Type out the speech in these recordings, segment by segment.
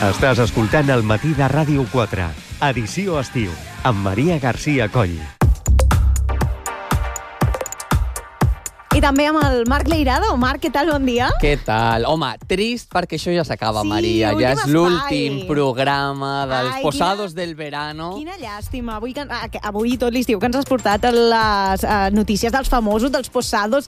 Estàs escoltant El matí de Ràdio 4, edició estiu, amb Maria Garcia Coll. I també amb el Marc Leirado. Marc, què tal? Bon dia. Què tal? Home, trist perquè això ja s'acaba, Sí, Maria. Ja és últim l'últim espai. programa dels Ai, posados del verano. Quina llàstima. Avui tot l'estiu que ens has portat les notícies dels famosos, dels posados,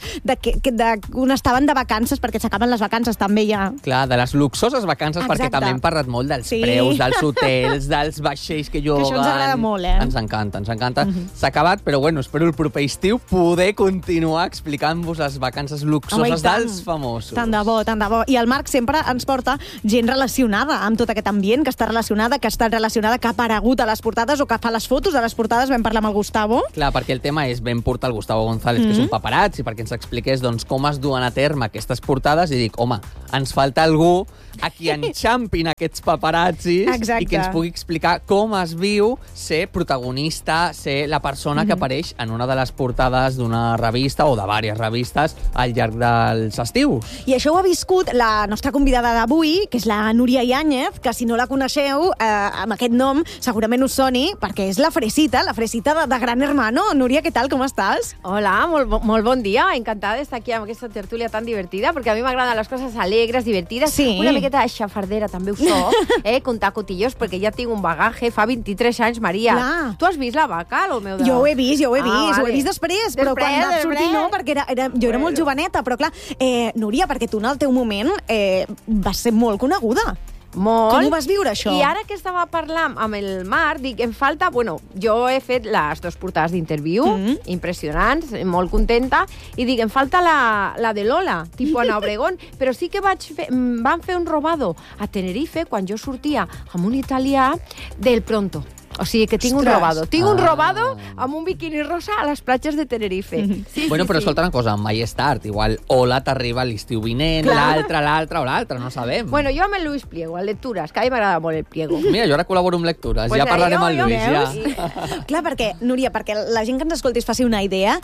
on estaven de vacances, perquè s'acaben les vacances també ja. Clar, de les luxoses vacances, perquè Exacte. també hem parlat molt dels Sí. preus, dels hotels, dels vaixells que lloguen. això ens agrada molt, eh? Ens encanta, ens encanta. S'ha acabat, però bueno, espero el proper estiu poder continuar explicant-vos les vacances luxoses dels famosos. Tant de bo, tant de bo. I el Marc sempre ens porta gent relacionada amb tot aquest ambient, que està relacionada, que ha aparegut a les portades o que fa les fotos de les portades. Vam parlar amb el Gustavo. Clar, perquè el tema és, vam portar el Gustavo González, que és un paparazzi, perquè ens expliqués doncs, com es duen a terme aquestes portades, i dic, home, ens falta algú a qui enxampin aquests paparazzis. Exacte. I que ens pugui explicar com es viu ser protagonista, ser la persona que apareix en una de les portades d'una revista o de diverses revistes al llarg dels estius. I això ho ha viscut la nostra convidada d'avui, que és la Núria Yáñez, que si no la coneixeu, amb aquest nom segurament us soni, perquè és la Fresita de Gran Hermano. Núria, què tal, com estàs? Hola, molt bon dia. Encantada d'estar aquí amb aquesta tertúlia tan divertida, perquè a mi m'agraden les coses alegres, divertides. Sí. Una miqueta de xafardera també ho soc, contar cotillos, perquè ja tinc un bagatge. Fa 23 anys, Maria. Clar. Tu has vist la vaca, lo meu de... Jo ho he vist, ho he vale. vist després, però quan va sortir no, perquè jo era molt joveneta, però clar, Núria, perquè tu en el teu moment vas ser molt coneguda. Molt. Com ho vas viure, això? I ara que estava parlant amb el Marc, dic, em falta... Bueno, jo he fet les 2 portades d'interviu, impressionants, molt contenta, i dic, em falta la de Lola, tipus Ana Obregón, però sí que van fer un robado a Tenerife quan jo sortia amb un italià del Pronto. O sigui que tinc un robado. Tinc un robado amb un biquini rosa a les platges de Tenerife. Sí, Bueno, sí, però sí. escolta una cosa, mai és tard. Igual Ola t'arriba l'estiu vinent, l'altre o l'altre, no sabem. Bueno, jo amb el Luis Pliego, a lectures, que a mi m'agrada molt el Pliego. Mira, jo ara col·laboro amb lectures, Pues ja parlarem amb el jo, Lluís, veus? ja. Clar, perquè, Núria, perquè la gent que ens escolti es faci una idea,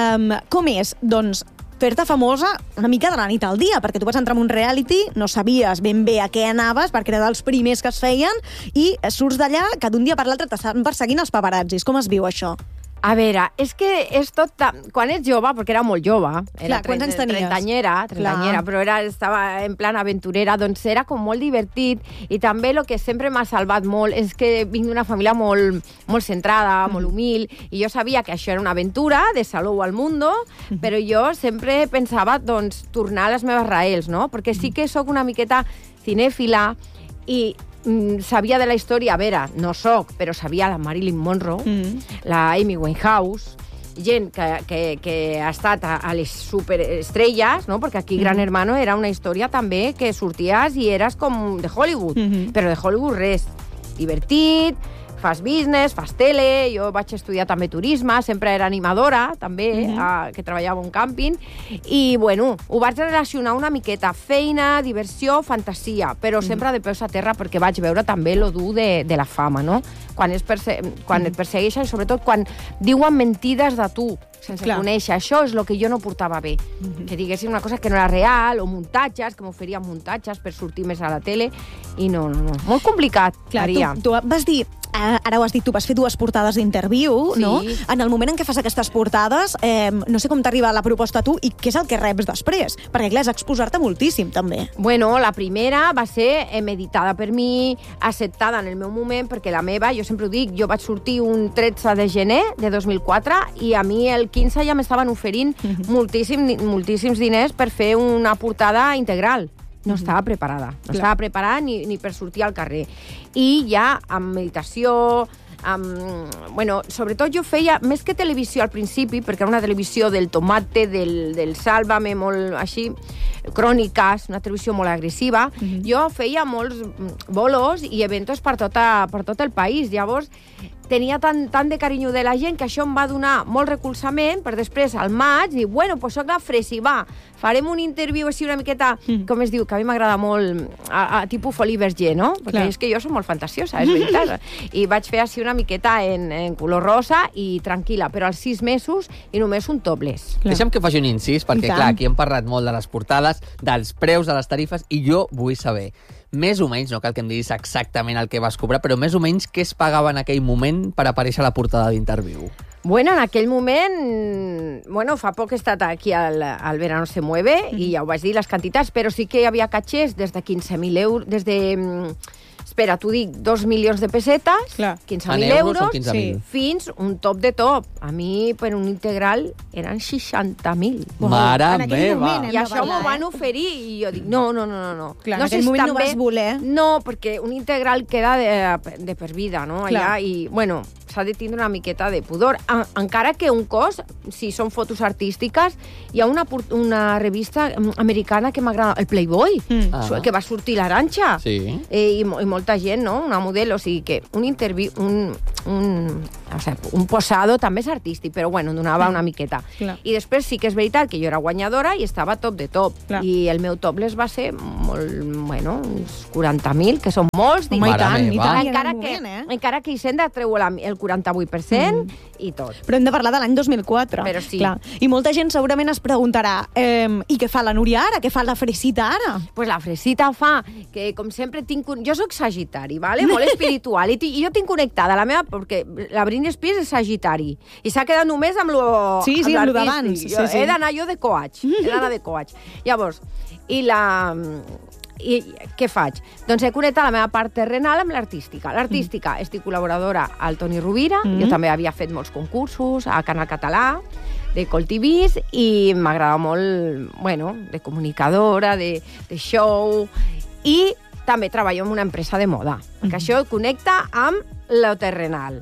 com és, doncs, fer-te famosa una mica de la nit al dia, perquè tu vas entrar en un reality, no sabies ben bé a què anaves, perquè era dels primers que es feien, i surts d'allà que d'un dia per l'altre t'estan perseguint els paparazzis. Com es viu això? A veure, és que és tot... Quan ets jove, perquè era molt jove, Clar, quants anys tenies? Trentanyera, però estava en plan aventurera, doncs era com molt divertit, i també el que sempre m'ha salvat molt és que vinc d'una família molt centrada, molt humil, i jo sabia que això era una aventura de Salou al Mundo, però jo sempre pensava, doncs, tornar a les meves raels, no? Perquè sí que sóc una miqueta cinèfila, i sabia de la història, a veure, no soc, però sabia la Marilyn Monroe, la Amy Winehouse, gent que ha estat a les superestrelles, no? Perquè aquí Gran Hermano era una història també que sorties i eres com de Hollywood, però de Hollywood res. Divertit, fas business, fas tele, jo vaig estudiar també turisme, sempre era animadora, també, que treballava a un càmping, i, bueno, ho vaig relacionar una miqueta, feina, diversió, fantasia, però sempre de peus a terra, perquè vaig veure també lo dur de la fama, no? Quan et persegueixen, sobretot quan diuen mentides de tu, sense conèixer. Això és el que jo no portava bé. Que diguessin una cosa que no era real, o muntatges, que m'oferien muntatges per sortir més a la tele, i no. Molt complicat, Maria. Tu vas dir, ara ho has dit, tu vas fer 2 portades d'interviu, Sí. no? En el moment en què fas aquestes portades, no sé com t'arriba la proposta a tu i què és el que reps després, perquè clar, és exposar-te moltíssim, també. Bueno, la primera va ser meditada per mi, acceptada en el meu moment, perquè la meva, jo sempre ho dic, jo vaig sortir un 13 de gener de 2004 i a mi el 15 ja m'estaven oferint moltíssims diners per fer una portada integral. No estava preparada. No estava preparada ni per sortir al carrer. I ja amb meditació, bueno, sobretot jo feia, més que televisió al principi, perquè era una televisió del tomate, del sàlvame, molt així, cròniques, una televisió molt agressiva, jo feia molts bolos i eventos per tot el país. Llavors, tenia tant de carinyo de la gent que això em va donar molt recolzament per després, al maig, dir, bueno, pues soc la Fresi, va, farem un interviu així una miqueta, com es diu, que a mi m'agrada molt, a tipus Folie Verger, no? Perquè és que jo soc molt fantasiosa, és veritat. I vaig fer així una miqueta en color rosa i tranquil·la, però als 6 mesos i només un topless. Deixa'm que faci un incís, perquè clar, aquí hem parlat molt de les portades, dels preus, de les tarifes, i jo vull saber, més o menys, no cal que em diguis exactament el que vas cobrar, però més o menys què es pagava en aquell moment per aparèixer a la portada d'Interviu? Bueno, en aquell moment, fa poc he estat aquí al Verano se mueve i ja ho vaig dir les quantitats, però sí que hi havia catxers des de 15.000 euros, des de... Espera, t'ho dic, 2 milions de pessetes, 15.000 euros, fins un top de top. A mi, per un integral, eren 60.000. Mare meva! I això m'ho van oferir i jo dic, no. Clar, en aquell moment no vas voler. No, perquè un integral queda de per vida, no? Allà, i, bueno, s'ha de tindre una miqueta de pudor. Encara que un cos, si són fotos artístiques, hi ha una revista americana que m'agrada, el Playboy, que va sortir l'Aranxa. Sí. I molta gent, no? Una model, o sigui que un posado també és artístic, però bueno, donava una miqueta. Clar. I després sí que és veritat que jo era guanyadora i estava top de top. Clar. I el meu topless va ser uns 40.000, que són molts diners. I tant, encara que Hisenda treu el 48% i tot. Però hem de parlar de l'any 2004. Però sí. Clar. I molta gent segurament es preguntarà i què fa la Núria ara? Què fa la Fresita ara? Pues la Fresita fa que, com sempre, jo soc sagitari, vale? Molt espiritual, i jo tinc connectada la meva, perquè la Britney Spears és sagitari, i s'ha quedat només amb lo d'abans. He d'anar jo de coach. Llavors, i què faig? Doncs he connectat la meva part terrenal amb l'artística. L'artística, estic col·laboradora al Toni Rovira, jo també havia fet molts concursos a Canal Català, de Coltivis, i m'agrada molt, de comunicadora, de show, i també treballo en una empresa de moda, perquè això connecta amb lo terrenal.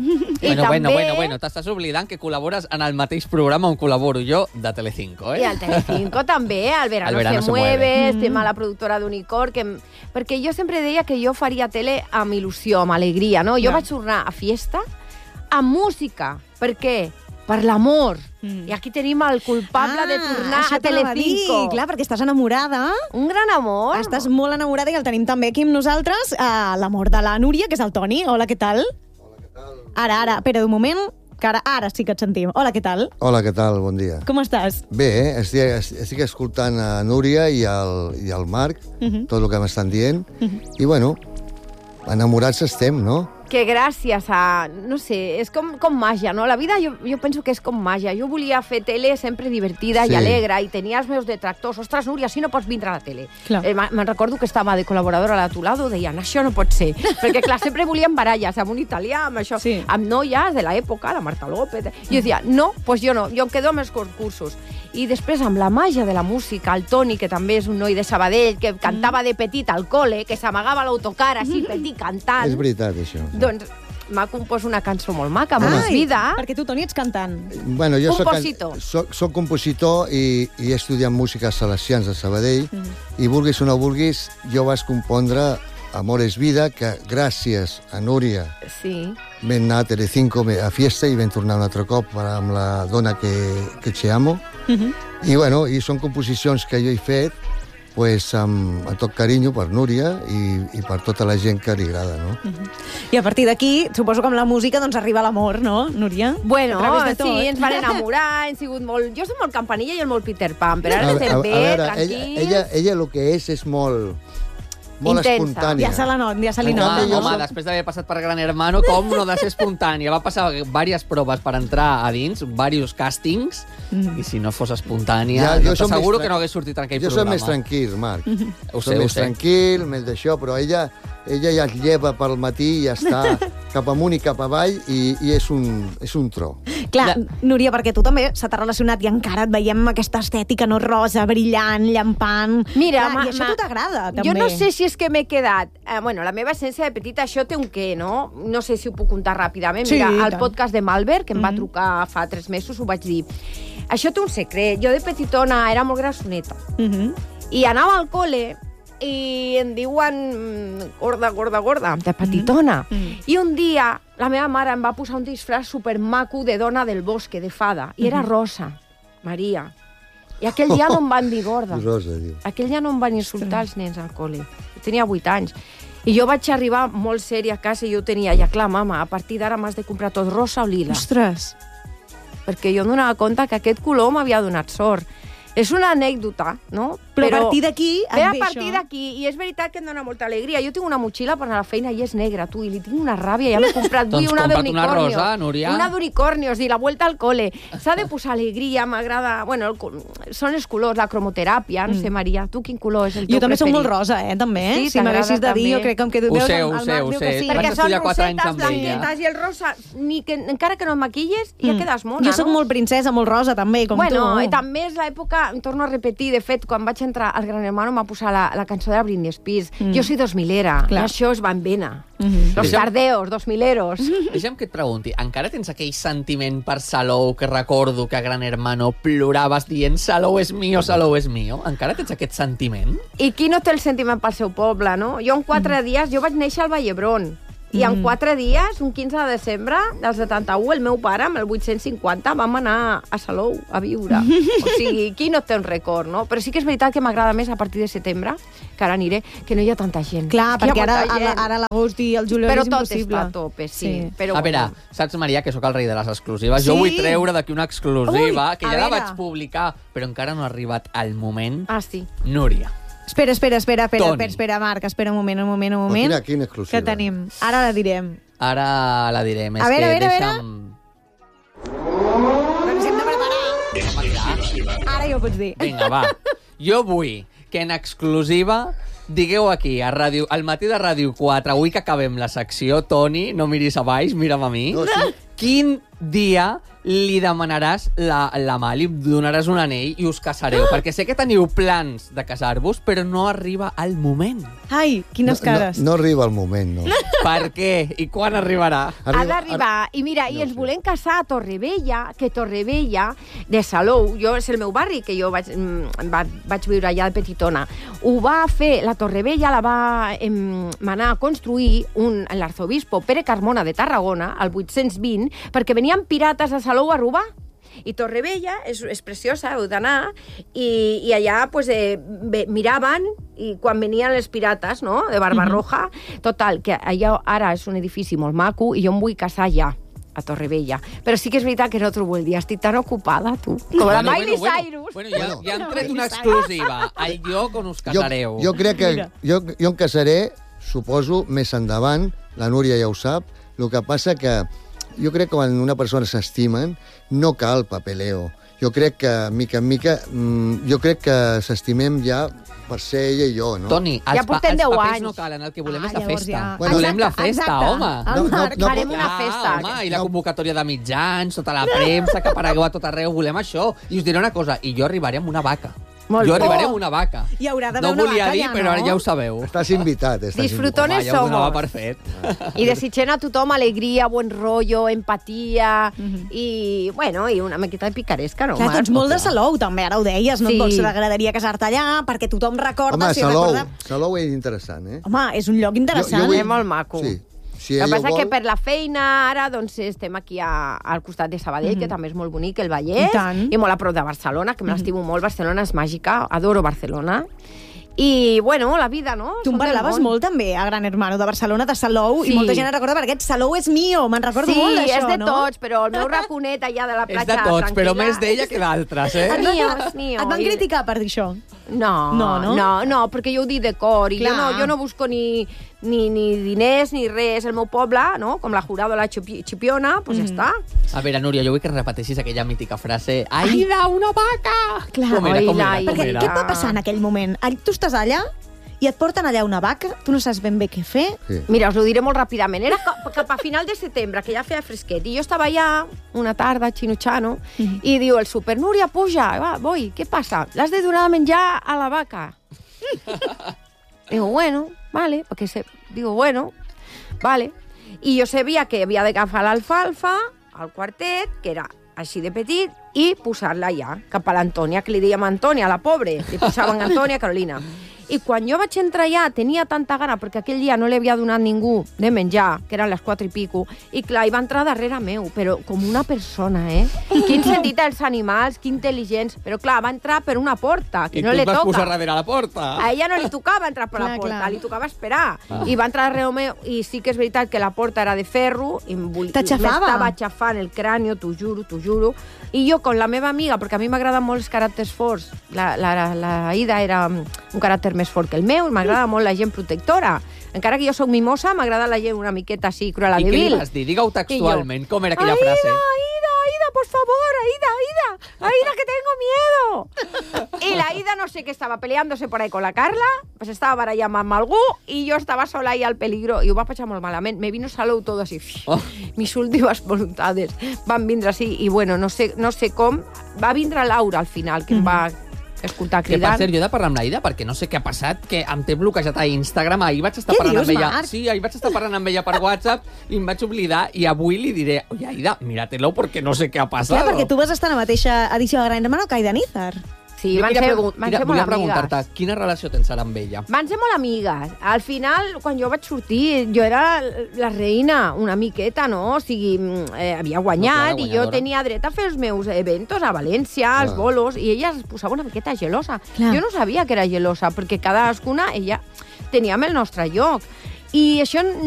Bueno, t'estàs oblidant que col·labores en el mateix programa on col·laboro jo de Telecinco, I al Telecinco també, al Verano se mueve, estem a la productora d'Unicorn, perquè jo sempre deia que jo faria tele amb il·lusió, amb alegria, no? Jo vaig tornar a Fiesta amb música. Per què? Per l'amor. I aquí tenim el culpable de tornar a Telecinco. Clar, perquè estàs enamorada. Un gran amor. Estàs molt enamorada i el tenim també aquí amb nosaltres, l'amor de la Núria, que és el Toni. Hola, què tal? Hola, què tal? Ara, però d'un moment, que ara sí que et sentim. Hola, què tal? Hola, què tal? Bon dia. Com estàs? Bé, estic escoltant a Núria i al Marc, tot el que m'estan dient, i bueno, enamorats estem, no? Que gràcies a... No sé, és com màgia, no? La vida jo penso que és com màgia. Jo volia fer tele sempre divertida i alegre, i tenia els meus detractors. Ostres, Núria, si no pots vindre a la tele. Me'n recordo que estava de col·laboradora a la Tolado, deien, això no pot ser. Perquè, clar, sempre volien baralles amb un italià, amb això, amb noies de l'època, la Marta López. Jo deia, no, doncs jo no, jo em quedo amb els concursos. I després, amb la màgia de la música, el Toni, que també és un noi de Sabadell, que cantava de petit al cole, que s'amagava l'autocar així, petit, cantant. És veritat, això. Doncs m'ha compost una cançó molt maca, molt vida. Perquè tu, Toni, ets cantant. Bueno, jo compositor. Soc compositor i he estudiat música a Salesians de Sabadell, i vulguis o no vulguis, jo vaig compondre Amor es vida, que gràcies a Núria vam anar a Telecinco a Fiesta i vam tornar un altre cop amb la dona que te amo. I bueno, i són composicions que jo he fet amb tot carinyo per Núria i per tota la gent que li agrada, no? I a partir d'aquí, suposo que amb la música doncs arriba l'amor, no, Núria? Bueno, sí, ens van enamorar, hem sigut molt... Jo soc molt campanilla i el molt Peter Pan, però ara estem bé, tranquils... Ella el que és molt espontània. Ja se li nota. Home, després d'haver passat per Gran Hermano, com no de ser espontània? Va passar diverses proves per entrar a dins, diversos càstings, i si no fos espontània, t'asseguro que no hagués sortit en aquell programa. Jo soc més tranquil, Marc. Soc més tranquil, més d'això, però ella ja es lleva pel matí i ja està cap amunt i cap avall i és un tro. Clar, Núria, perquè tu també se t'ha relacionat i encara et veiem aquesta estètica no rosa, brillant, llampant... Mira, i això a tu t'agrada, també. Jo no sé si és que m'he quedat... la meva essència de petita, això té un què, no? No sé si ho puc contar ràpidament. Mira, al podcast de Malver, que em va trucar fa 3 mesos, ho vaig dir. Això té un secret. Jo de petitona era molt grassoneta. I anava al col·le i em diuen gorda, de petitona. I un dia la meva mare em va posar un disfraç supermaco de dona del bosque, de fada, i era rosa, Maria. I aquell dia no em van dir gorda. Rosa, diu. Aquell dia no em van insultar els nens al col·le. Jo tenia 8 anys. I jo vaig arribar molt sèria a casa i jo tenia, ja clar, mama, a partir d'ara m'has de comprar tot rosa o lila. Ostres! Perquè jo em donava compte que aquest color m'havia donat sort. És una anècdota, no? Però a partir d'aquí et ve a això. partir d'aquí, i és veritat que em dona molta alegria. Jo tinc una motxilla per anar a la feina i és negra, tu, i li tinc una ràbia. Ja m'he comprat Doncs una compra't d'unicornios. una rosa, Núria. Una d'unicornios i la vuelta al cole. S'ha de posar alegria, m'agrada... Bueno, són els colors, la cromoteràpia, no sé, Maria, tu quin color és el teu Jo també soc preferit? molt rosa, també. Sí, Si m'haguessis de dir, també. jo crec que em quedo... Ho sé, ho El sé, Marc ho diu sé. que sí. Vaig Perquè són estudiar 4 anys rosetes, amb ella. blanquetes, i el rosa, encara que no et maquilles, ja quedes mona, Jo sóc no? molt princesa, molt rosa, també, com Bueno, tu. i també és l'època, em torno a repetir, de fet, quan vaig entrar al Gran Hermano em va posar la cançó de la Britney Spears. Jo soy 2000era, i això es va en vena. Los tardeos, 2000eros. Deixa'm que et pregunti, encara tens aquell sentiment per Salou que recordo que a Gran Hermano ploraves dient Salou és mío, Salou és mío? Encara tens aquest sentiment? I qui no té el sentiment pel seu poble, no? Jo en 4 dies, jo vaig néixer al Vall d'Hebron, i en 4 dies, un 15 de desembre del 71, el meu pare, amb el 850, vam anar a Salou a viure. O sigui, qui no té un record, no? Però sí que és veritat que m'agrada més a partir de setembre, que ara aniré, que no hi ha tanta gent. Clar, Que hi ha perquè molta gent. ara l'agost i el juliol Però és tot impossible. està a tope, sí. Però A veure, saps, Maria, que sóc el rei de les exclusives? Jo Sí? vull treure d'aquí una exclusiva, Ui, que a ja la veure. vaig publicar, però encara no ha arribat el moment. Ah, sí. Núria. Espera, Toni. Marc, espera un moment. Quina exclusiva. Que tenim. Ara la direm. Ara la direm. És A veure, que a veure, deixa'm... Però ens hem de preparar. Ara ja ho pots dir. Vinga, va. Jo vull que en exclusiva digueu aquí, al matí de Ràdio 4, avui que acabem la secció, Toni, no miris a baix, mira'm a mi, No, sí. quin dia li demanaràs la mà, li donaràs un anell i us casareu, perquè sé que teniu plans de casar-vos, però no arriba el moment. Ai, quines cares. No arriba el moment, no. Per què? I quan arribarà? Ha d'arribar. I mira, i ens volem casar a Torrevella, que Torrevella, de Salou, és el meu barri, que jo vaig viure allà de petitona, ho va fer, la Torrevella la va manar a construir l'arzobispo Pere Carmona de Tarragona, al 820, perquè venien pirates a Salou a robar. I Torrevella és preciosa, heu d'anar, i allà pues, miraven i quan venien els pirates, no?, de Barbarroja. Total, que allà ara és un edifici molt maco i jo em vull casar allà, a Torrevella. Però sí que és veritat que no trobo el dia. Estic tan ocupada, tu. Com la Miley Cyrus. Bueno, ja han tret una exclusiva. El lloc on us casareu. Jo crec que... Jo em casaré, suposo, més endavant, la Núria ja ho sap, el que passa que jo crec que quan una persona s'estimen no cal papeleo. Jo crec que, mica en mica, jo crec que s'estimem ja per ser ella i jo, no? Toni, Ja portem els 10 papers anys. no calen, el que volem és la llavors festa. ja. Bueno, Volem la festa, exacte. home. Farem una festa. Home, i la convocatòria de mitjans, tota la premsa, que aparegueu a tot arreu, volem això. I us diré una cosa, i jo arribaré amb una vaca. Molt Jo bé. arribaré amb una vaca. Hi haurà d'haver No una volia vaca dir, ja, però ara no? ja ho sabeu. Estàs invitat. Disfrutones Home, ja ho donava somos. per fet. I desitgem a tothom alegria, buen rollo, empatia i, bueno, i una miqueta de picaresca, no? Clar, tu ets molt de Salou, també, ara ho deies, no Sí. et vols t'agradaria casar-te allà, perquè tothom recorda... Home, si Salou, recorda... Salou és interessant, eh? Home, és un lloc interessant. Jo vull- És molt maco. Sí. Si El que ella passa ho que vol... per la feina ara doncs, estem aquí al costat de Sabadell, que també és molt bonic, el I Vallès, tant. i molt a prop de Barcelona, que me l'estimo molt. Barcelona és màgica, adoro Barcelona. I, bueno, la vida, no? Tu en Som del parlaves món. molt també a Gran Hermano de Barcelona, de Salou, Sí. i molta gent recorda perquè aquest Salou és mío, me'n recordo Sí, molt d'això, és de no? tots, però el meu raconet allà de la És platja de tots, però tranquil·la més d'ella que d'altres, eh? És mío, és mío. Et van I- criticar per dir això? No, perquè jo ho dic de cor, i Clar. jo no busco ni diners ni res. El meu poble, no? Com la jurada de la Chipiona, doncs ja està. A veure, Núria, jo vull que repeteixis aquella mítica frase Aida, una vaca! Clar, com era, com era, Aida, com Perquè era? què et va passar en aquell moment? Tu estàs allà i et porten allà una vaca, tu no saps ben bé què fer. Sí. Mira, us ho diré molt ràpidament. Era cap a final de setembre, que ja feia fresquet, i jo estava allà una tarda, xinutxano, i diu el súper, Núria, puja, va, voy, què passa? L'has de donar a menjar a la vaca. Digo, bueno, vale, digo, bueno, vale. I jo sabia que havia d'agafar l'alfalfa, al quartet, que era així de petit, i posar-la allà, cap a l'Antònia, que li dèiem Antònia, la pobre. Li posaven Antònia Carolina. I quan jo vaig entrar allà, tenia tanta gana, perquè aquell dia no li havia donat ningú de menjar, que eren les 4 i pico, i clar, hi va entrar darrere meu, però com una persona, eh? Quin sentit els animals, que intel·ligents, però clar, va entrar per una porta, que I no tu li et vas posar toca. darrere la porta. A ella no li tocava entrar per la Clar, porta, clar. li tocava esperar. I va entrar darrere meu, i sí que és veritat que la porta era de ferro, T'aixafava. m'estava aixafant el crani, t'ho juro, i jo con la meva amiga, perquè a mi m'agraden molt els caràcters forts. La Ida era un caràcter més fort que el meu, i m'agrada molt la gent protectora. Encara que jo soc mimosa, m'agrada la gent una miqueta així, cruela de vil. I què li vas dir? Digue-ho textualment, com era aquella frase? Aida, por favor, Aida, que tengo miedo. Y la Aida, no sé qué, estaba peleándose por ahí con la Carla, pues estaba barallant amb algú, y yo estaba sola ahí al peligro, i ho va passar molt malament. Me vino salud todo así. Mis últimas voluntades van vindre així, i bueno, no sé com, va vindre Laura al final, que em va escoltar cridant. Que per cert, jo he de parlar amb l'Aida perquè no sé què ha passat, que em té bloquejat a Instagram. Ahir vaig estar parlant amb ella. Sí, ahir vaig estar parlant amb ella per WhatsApp i em vaig oblidar, i avui li diré, oye, Aida, míratelo perquè no sé què ha passat. Clar, perquè tu vas estar a la mateixa edició de Gran Hermano que Aida Nízar. Sí, van ser molt amigues. Volia preguntar-te, quina relació tens ara amb ella? Van ser molt amigues. Al final, quan jo vaig sortir, jo era la reina, una miqueta, no? O sigui, havia guanyat, i jo tenia dret a fer els meus eventos a València, els bolos, i ella es posava una miqueta gelosa. Jo no sabia que era gelosa, perquè cadascuna, ella teníem el nostre lloc. I això